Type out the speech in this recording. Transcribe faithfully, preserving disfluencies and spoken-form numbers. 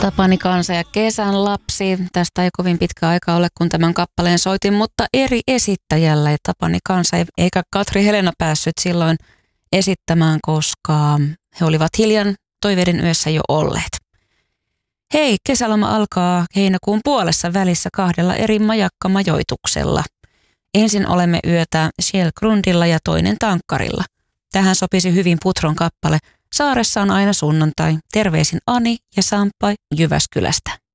Tapani Kansa ja Kesän lapsi. Tästä ei kovin pitkä aika ole, kun tämän kappaleen soitin, mutta eri esittäjällä. Ja Tapani Kansa eikä Katri Helena päässyt silloin esittämään, koska he olivat hiljan toiveiden yössä jo olleet. Hei, kesäloma alkaa heinäkuun puolessa välissä kahdella eri majakkamajoituksella. Ensin olemme yötä Själgrundilla ja toinen Tankkarilla. Tähän sopisi hyvin Putron kappale Saaressa on aina sunnuntai. Terveisin Ani ja Sampai Jyväskylästä.